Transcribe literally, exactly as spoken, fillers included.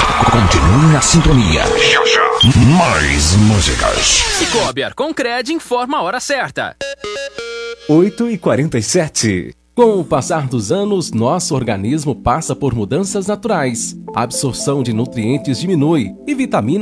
Continue na sintonia. Já, já. Mais músicas. Cicobi Arconcred informa a hora certa. oito e quarenta e sete. Com o passar dos anos, nosso organismo passa por mudanças naturais. A absorção de nutrientes diminui e vitaminas